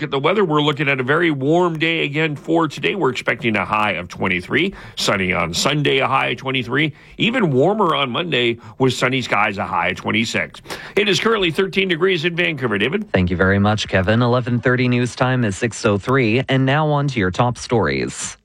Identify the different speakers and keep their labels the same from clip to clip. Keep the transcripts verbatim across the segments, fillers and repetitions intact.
Speaker 1: at the weather, we're looking at a very warm day again for today. We're expecting a high of twenty-three. Sunny on Sunday, a high of twenty-three. Even warmer on Monday with sunny skies, a high of twenty-six. It is currently thirteen degrees in Vancouver. David?
Speaker 2: Thank you very much, Kevin. eleven thirty news time is six oh three. And now on to your top stories.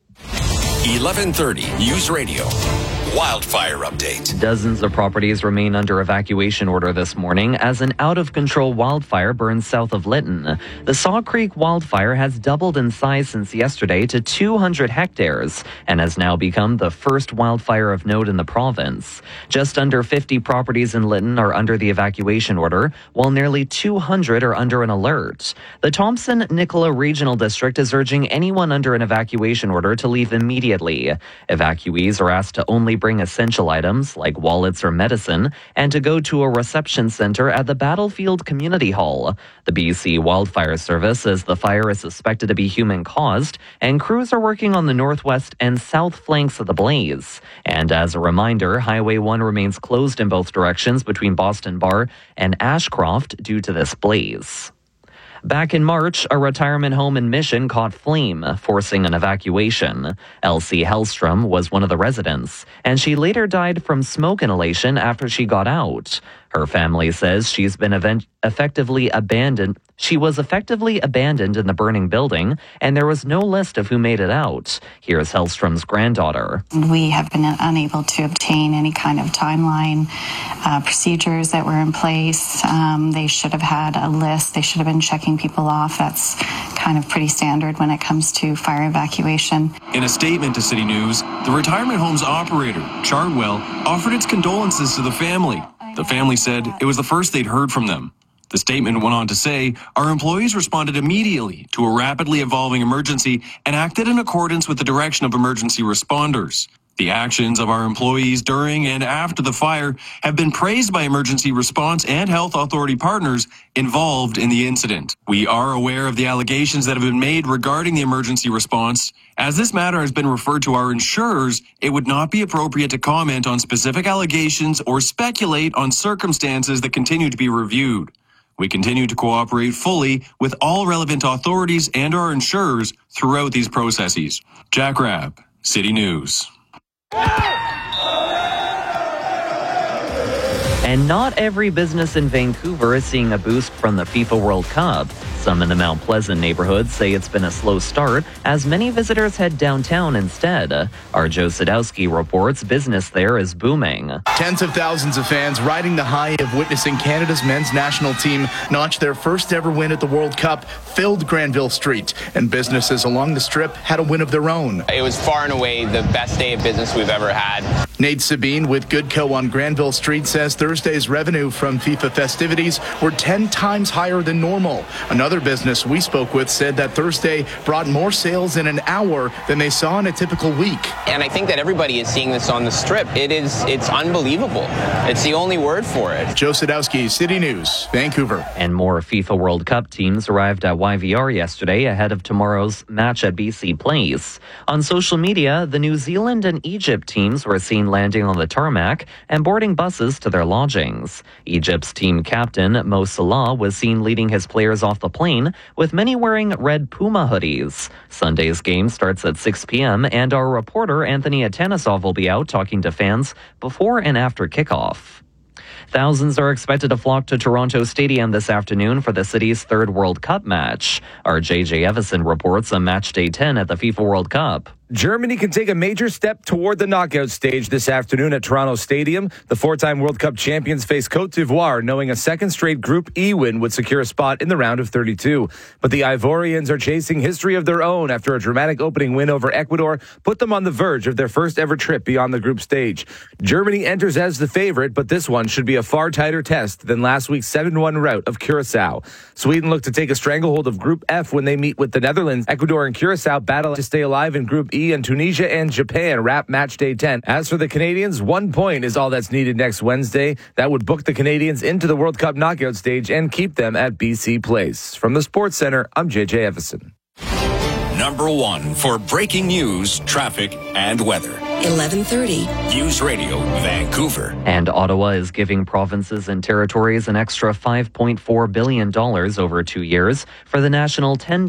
Speaker 3: eleven thirty News Radio. Wildfire update.
Speaker 2: Dozens of properties remain under evacuation order this morning as an out-of-control wildfire burns south of Lytton. The Saw Creek wildfire has doubled in size since yesterday to two hundred hectares and has now become the first wildfire of note in the province. Just under fifty properties in Lytton are under the evacuation order, while nearly two hundred are under an alert. The Thompson-Nicola Regional District is urging anyone under an evacuation order to leave immediately. Evacuees are asked to only bring essential items like wallets or medicine and to go to a reception center at the Battlefield Community Hall. The B C Wildfire Service says the fire is suspected to be human-caused and crews are working on the northwest and south flanks of the blaze. And as a reminder, Highway one remains closed in both directions between Boston Bar and Ashcroft due to this blaze. Back in March, a retirement home in Mission caught flame, forcing an evacuation. Elsie Hellstrom was one of the residents, and she later died from smoke inhalation after she got out. Her family says she's been event- effectively abandoned. She was effectively abandoned in the burning building, and there was no list of who made it out. Here's Hellstrom's granddaughter.
Speaker 4: We have been unable to obtain any kind of timeline, uh, procedures that were in place. Um, they should have had a list. They should have been checking people off. That's kind of pretty standard when it comes to fire evacuation.
Speaker 5: In a statement to City News, the retirement home's operator, Chartwell, offered its condolences to the family. The family said it was the first they'd heard from them. The statement went on to say, our employees responded immediately to a rapidly evolving emergency and acted in accordance with the direction of emergency responders. The actions of our employees during and after the fire have been praised by emergency response and health authority partners involved in the incident. We are aware of the allegations that have been made regarding the emergency response. As this matter has been referred to our insurers, it would not be appropriate to comment on specific allegations or speculate on circumstances that continue to be reviewed. We continue to cooperate fully with all relevant authorities and our insurers throughout these processes. Jack Rabb, City News.
Speaker 2: And not every business in Vancouver is seeing a boost from the FIFA World Cup. Some in the Mount Pleasant neighborhood say it's been a slow start as many visitors head downtown instead. Our Joe Sadowski reports business there is booming.
Speaker 6: Tens of thousands of fans riding the high of witnessing Canada's men's national team notch their first ever win at the World Cup filled Granville Street, and businesses along the Strip had a win of their own.
Speaker 7: It was far and away the best day of business we've ever had.
Speaker 6: Nate Sabine with Goodco on Granville Street says Thursday's revenue from FIFA festivities were ten times higher than normal. Another business we spoke with said that Thursday brought more sales in an hour than they saw in a typical week.
Speaker 7: And I think that everybody is seeing this on the Strip. It is, it's unbelievable. It's the only word for it.
Speaker 6: Joe Sadowski, City News, Vancouver.
Speaker 2: And more FIFA World Cup teams arrived at Y V R yesterday ahead of tomorrow's match at B C Place. On social media, the New Zealand and Egypt teams were seen landing on the tarmac and boarding buses to their lodgings. Egypt's team captain, Mo Salah, was seen leading his players off the plane, with many wearing red Puma hoodies. Sunday's game starts at six p.m., and our reporter Anthony Atanisov will be out talking to fans before and after kickoff. Thousands are expected to flock to Toronto Stadium this afternoon for the city's third World Cup match. Our J J Evison reports on Match Day ten at the FIFA World Cup.
Speaker 8: Germany can take a major step toward the knockout stage this afternoon at Toronto Stadium. The four-time World Cup champions face Côte d'Ivoire, knowing a second straight Group E win would secure a spot in the round of thirty-two. But the Ivorians are chasing history of their own after a dramatic opening win over Ecuador put them on the verge of their first ever trip beyond the group stage. Germany enters as the favorite, but this one should be a far tighter test than last week's seven one rout of Curaçao. Sweden look to take a stranglehold of Group F when they meet with the Netherlands. Ecuador and Curaçao battle to stay alive in Group E, and Tunisia and Japan wrap Match Day ten. As for the Canadians, one point is all that's needed next Wednesday. That would book the Canadians into the World Cup knockout stage and keep them at B C Place. From the Sports Center, I'm J J Evison.
Speaker 3: Number one for breaking news, traffic, and weather.
Speaker 9: eleven thirty
Speaker 3: News Radio, Vancouver.
Speaker 2: And Ottawa is giving provinces and territories an extra five point four billion dollars over two years for the national ten